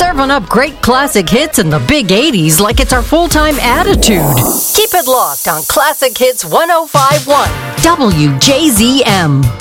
Serving up great classic hits in the big 80s like it's our full-time attitude. Keep it locked on Classic Hits 105.1 WJZM.